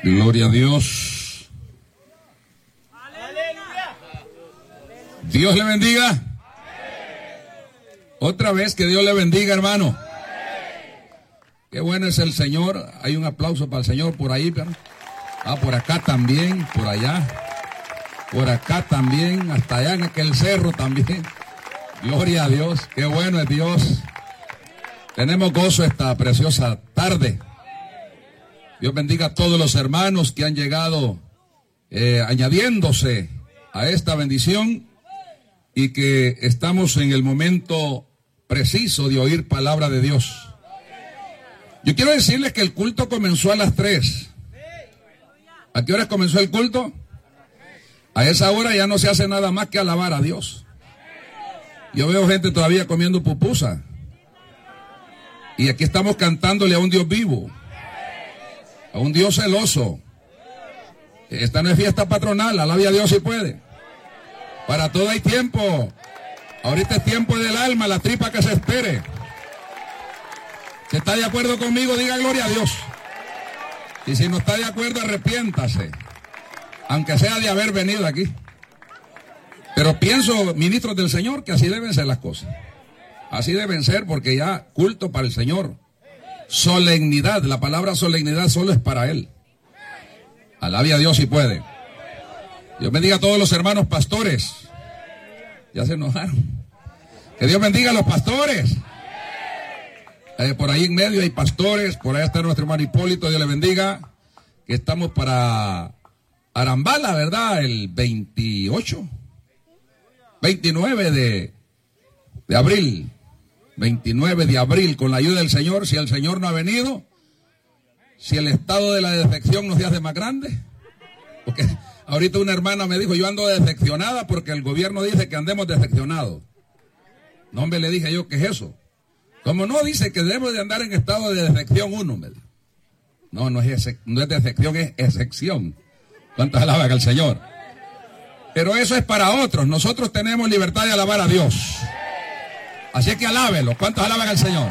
Gloria a Dios. Dios le bendiga. Otra vez que Dios le bendiga, hermano. Qué bueno es el Señor. Hay un aplauso para el Señor por ahí, pero por acá también, por allá, por acá también, hasta allá en aquel cerro también. Gloria a Dios. Qué bueno es Dios. Tenemos gozo esta preciosa tarde. Dios bendiga a todos los hermanos que han llegado añadiéndose a esta bendición y que estamos en el momento preciso de oír palabra de Dios. Yo quiero decirles que el culto comenzó a las 3. ¿A qué hora comenzó el culto? A esa hora ya no se hace nada más que alabar a Dios. Yo veo gente todavía comiendo pupusa. Y aquí estamos cantándole a un Dios vivo, a un Dios celoso. Esta no es fiesta patronal, alabe a Dios si puede. Para todo hay tiempo. Ahorita es tiempo del alma, la tripa que se espere. Si está de acuerdo conmigo, diga gloria a Dios. Y si no está de acuerdo, arrepiéntase, aunque sea de haber venido aquí. Pero pienso, ministros del Señor, que así deben ser las cosas. Así deben ser, porque ya culto para el Señor. Solemnidad, la palabra solemnidad solo es para Él. Alabe a Dios si puede. Dios bendiga a todos los hermanos pastores. Ya se enojaron. Que Dios bendiga a los pastores. Por ahí en medio hay pastores. Por allá está nuestro hermano Hipólito. Dios le bendiga. Que estamos para Arambala, ¿verdad? El 28. 29 de abril. 29 de abril, con la ayuda del Señor. Si el Señor no ha venido, si el estado de la defección nos hace más grande, porque ahorita una hermana me dijo, yo ando defeccionada porque el gobierno dice que andemos defeccionados. No, hombre, le dije yo, ¿qué es eso? Como no dice que debemos de andar en estado de defección uno, me dijo. No es defección, es excepción. ¿Cuántas alaban al Señor? Pero eso es para otros. Nosotros tenemos libertad de alabar a Dios. Así que alábelo. ¿Cuántos alaban al Señor?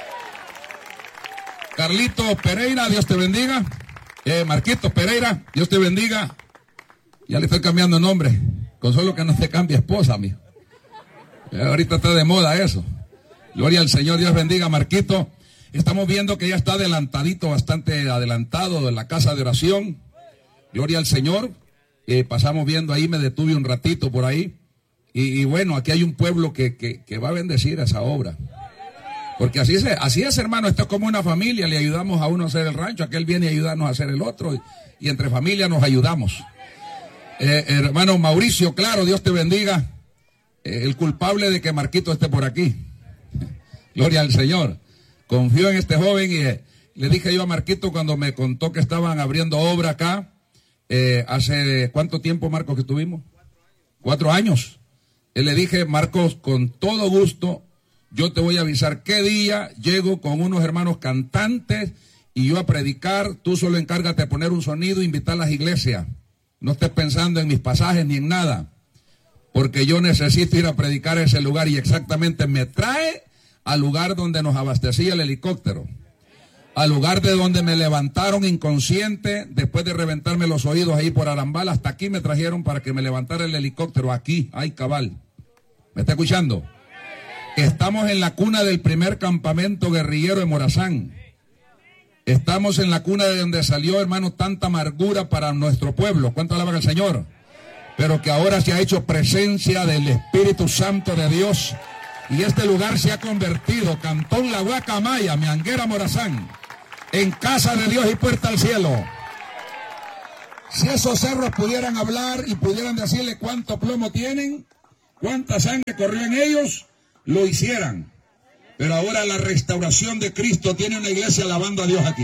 Carlitos Pereira, Dios te bendiga. Marquitos Pereira, Dios te bendiga. Ya le estoy cambiando nombre. Con solo que no te cambie esposa, mijo. Ahorita está de moda eso. Gloria al Señor, Dios bendiga, Marquito. Estamos viendo que ya está adelantadito, bastante adelantado en la casa de oración. Gloria al Señor. Pasamos viendo ahí, me detuve un ratito por ahí. Y bueno, aquí hay un pueblo que va a bendecir esa obra. Porque así es, hermano, esto es como una familia, le ayudamos a uno a hacer el rancho, aquel viene a ayudarnos a hacer el otro, y entre familia nos ayudamos. Hermano Mauricio, claro, Dios te bendiga, el culpable de que Marquito esté por aquí. Gloria al Señor. Confío en este joven y le dije yo a Marquito cuando me contó que estaban abriendo obra acá, hace ¿cuánto tiempo, Marcos, que estuvimos? 4 años. Le dije, Marcos, con todo gusto, yo te voy a avisar qué día llego con unos hermanos cantantes y yo a predicar. Tú solo encárgate de poner un sonido e invitar a las iglesias. No estés pensando en mis pasajes ni en nada, porque yo necesito ir a predicar a ese lugar y exactamente me trae al lugar donde nos abastecía el helicóptero, al lugar de donde me levantaron inconsciente después de reventarme los oídos ahí por Arambala. Hasta aquí me trajeron para que me levantara el helicóptero. Aquí, ay cabal. ¿Me está escuchando? Estamos en la cuna del primer campamento guerrillero de Morazán. Estamos en la cuna de donde salió, hermano, tanta amargura para nuestro pueblo. ¿Cuánto alaban al Señor? Pero que ahora se ha hecho presencia del Espíritu Santo de Dios. Y este lugar se ha convertido, Cantón La Guacamaya, Mianguera, Morazán, en casa de Dios y puerta al cielo. Si esos cerros pudieran hablar y pudieran decirle cuánto plomo tienen, cuánta sangre corrió en ellos, lo hicieran. Pero ahora la restauración de Cristo tiene una iglesia alabando a Dios aquí.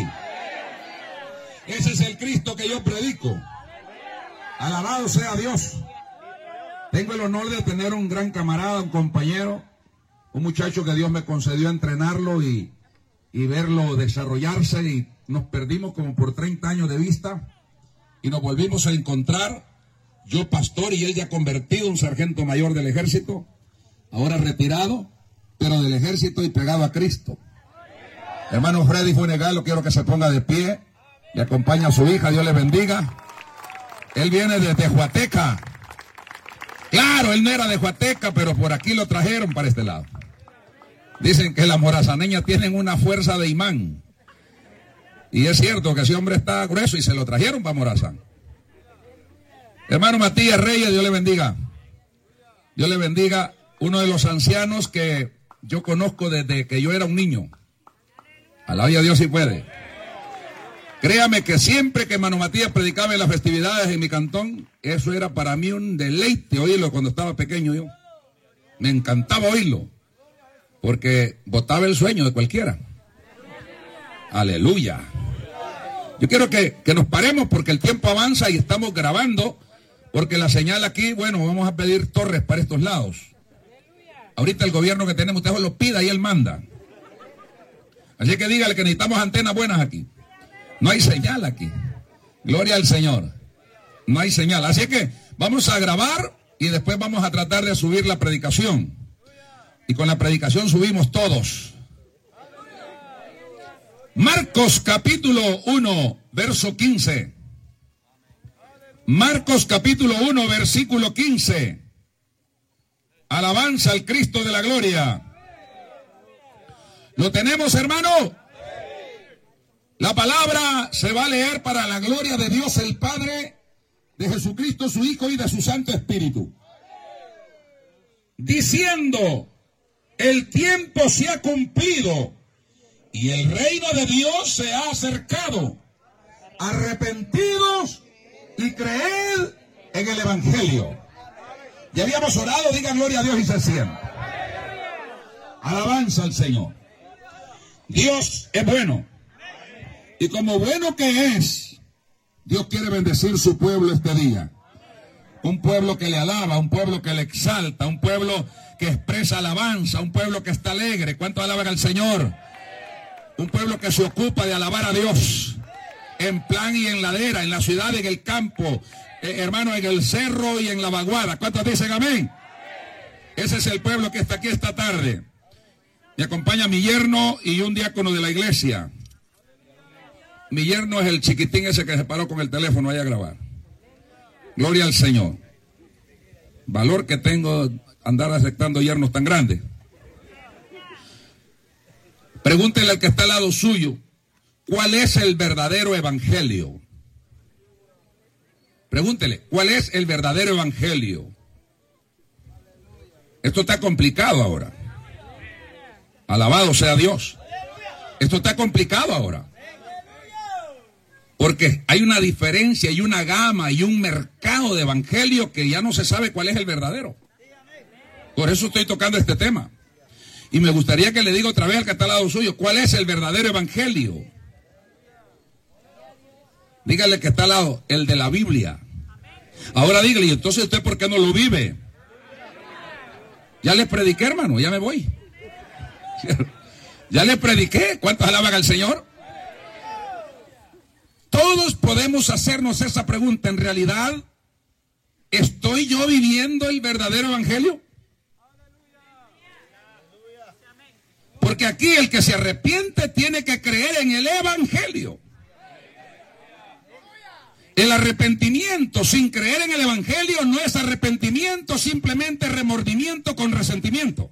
Ese es el Cristo que yo predico. Alabado sea Dios. Tengo el honor de tener un gran camarada, un compañero, un muchacho que Dios me concedió entrenarlo y verlo desarrollarse, y nos perdimos como por 30 años de vista y nos volvimos a encontrar, yo pastor y él ya convertido, un sargento mayor del ejército, ahora retirado, pero del ejército y pegado a Cristo. Hermano Freddy Funegal, quiero que se ponga de pie. Le acompaña a su hija, Dios le bendiga. Él viene desde Huateca. Claro, él no era de Huateca, pero por aquí lo trajeron para este lado. Dicen que las morazaneñas tienen una fuerza de imán. Y es cierto que ese hombre está grueso y se lo trajeron para Morazán. Hermano Matías Reyes, Dios le bendiga. Dios le bendiga. Uno de los ancianos que yo conozco desde que yo era un niño. Alabe a Dios si puede. Créame que siempre que hermano Matías predicaba en las festividades en mi cantón, eso era para mí un deleite oírlo cuando estaba pequeño yo. Me encantaba oírlo, porque botaba el sueño de cualquiera. Aleluya. Yo quiero que nos paremos porque el tiempo avanza y estamos grabando, porque la señal aquí, bueno, vamos a pedir torres para estos lados. Ahorita el gobierno que tenemos, usted lo pida y él manda. Así que dígale que necesitamos antenas buenas aquí. No hay señal aquí. Gloria al Señor. No hay señal. Así que vamos a grabar y después vamos a tratar de subir la predicación. Y con la predicación subimos todos. Marcos capítulo 1, verso 15. Marcos capítulo 1, versículo 15. Alabanza al Cristo de la gloria. ¿Lo tenemos, hermano? La palabra se va a leer para la gloria de Dios el Padre, de Jesucristo su Hijo y de su Santo Espíritu. Diciendo, el tiempo se ha cumplido y el reino de Dios se ha acercado. Arrepentidos y creed en el Evangelio. Ya habíamos orado, digan gloria a Dios y se sienta. Alabanza al Señor. Dios es bueno. Y como bueno que es, Dios quiere bendecir su pueblo este día. Un pueblo que le alaba, un pueblo que le exalta, un pueblo que expresa alabanza, un pueblo que está alegre. ¿Cuánto alaban al Señor? Un pueblo que se ocupa de alabar a Dios. En plan y en ladera, en la ciudad, en el campo, hermano, en el cerro y en la vaguada. ¿Cuántos dicen amén? Ese es el pueblo que está aquí esta tarde. Me acompaña mi yerno y un diácono de la iglesia. Mi yerno es el chiquitín ese que se paró con el teléfono ahí a grabar. Gloria al Señor. Valor que tengo andar aceptando yernos tan grandes. Pregúntele al que está al lado suyo, ¿cuál es el verdadero evangelio? Pregúntele, ¿cuál es el verdadero evangelio? Esto está complicado ahora. Alabado sea Dios. Esto está complicado ahora. Porque hay una diferencia y una gama y un mercado de evangelio que ya no se sabe cuál es el verdadero. Por eso estoy tocando este tema. Y me gustaría que le diga otra vez al que está al lado suyo, ¿cuál es el verdadero evangelio? Dígale que está al lado, el de la Biblia. Ahora dígale, ¿y entonces usted por qué no lo vive? Ya le prediqué, hermano, ya me voy. Ya le prediqué. ¿Cuántos alaban al Señor? Todos podemos hacernos esa pregunta. En realidad, ¿estoy yo viviendo el verdadero evangelio? Porque aquí el que se arrepiente tiene que creer en el evangelio. El arrepentimiento sin creer en el evangelio no es arrepentimiento, simplemente remordimiento con resentimiento.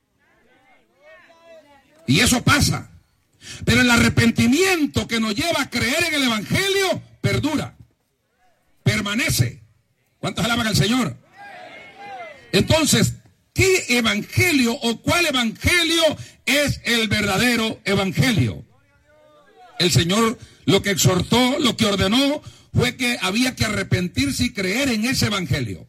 Y eso pasa. Pero el arrepentimiento que nos lleva a creer en el evangelio perdura, permanece. ¿Cuántos alaban al Señor? Entonces, ¿qué evangelio o cuál evangelio es el verdadero evangelio? El Señor lo que exhortó, lo que ordenó fue que había que arrepentirse y creer en ese evangelio.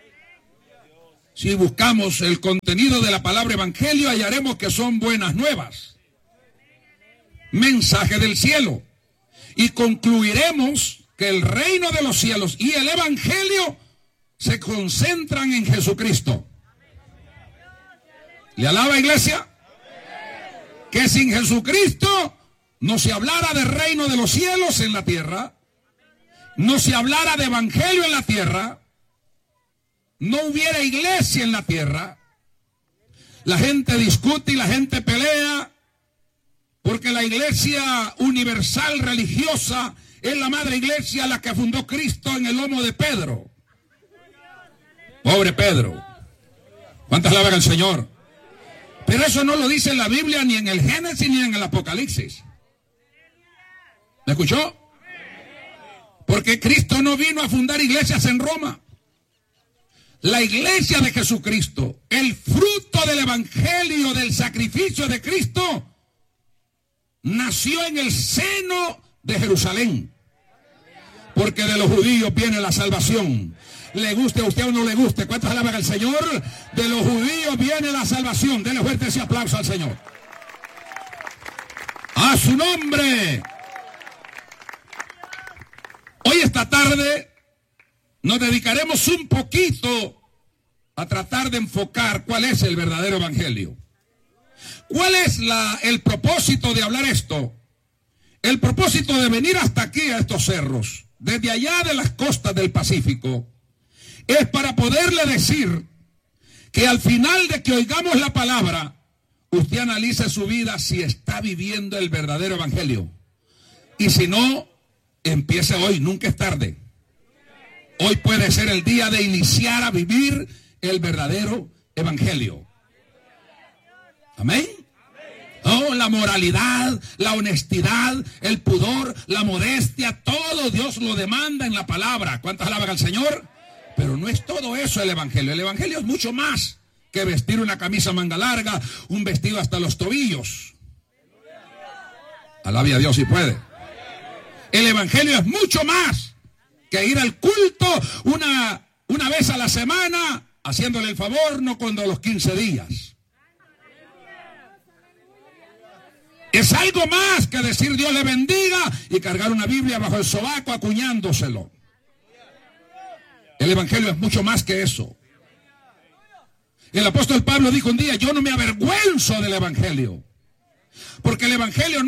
Si buscamos el contenido de la palabra evangelio, hallaremos que son buenas nuevas. Mensaje del cielo. Y concluiremos que el reino de los cielos y el evangelio se concentran en Jesucristo. ¿Le alaba, iglesia? Que sin Jesucristo no se hablara del reino de los cielos en la tierra, no se hablara de evangelio en la tierra, no hubiera iglesia en la tierra. La gente discute y la gente pelea Porque la iglesia universal religiosa es la madre iglesia, la que fundó Cristo en el lomo de Pedro. Pobre Pedro. ¿Cuántas alaban al Señor? Pero eso no lo dice en la Biblia, ni en el Génesis, ni en el Apocalipsis. ¿Me escuchó? Porque Cristo no vino a fundar iglesias en Roma. La iglesia de Jesucristo, el fruto del evangelio, del sacrificio de Cristo, nació en el seno de Jerusalén. Porque de los judíos viene la salvación. Le guste a usted o no le guste. ¿Cuántos alaban al Señor? De los judíos viene la salvación. Denle fuerte ese aplauso al Señor. ¡A su nombre! Hoy esta tarde nos dedicaremos un poquito a tratar de enfocar cuál es el verdadero evangelio. ¿Cuál es el propósito de hablar esto? El propósito de venir hasta aquí a estos cerros, desde allá de las costas del Pacífico, es para poderle decir que al final de que oigamos la palabra, usted analice su vida si está viviendo el verdadero evangelio. Y si no, empiece hoy, nunca es tarde. Hoy puede ser el día de iniciar a vivir el verdadero evangelio. Amén. Oh, la moralidad, la honestidad, el pudor, la modestia, todo Dios lo demanda en la palabra. ¿Cuántas alaban al Señor? Pero no es todo eso el evangelio. El evangelio es mucho más que vestir una camisa manga larga, un vestido hasta los tobillos. Alabe a Dios si puede. El evangelio es mucho más que ir al culto una vez a la semana, haciéndole el favor, no cuando los 15 días. Es algo más que decir Dios le bendiga y cargar una Biblia bajo el sobaco acuñándoselo. El evangelio es mucho más que eso. El apóstol Pablo dijo un día: yo no me avergüenzo del evangelio, porque el evangelio no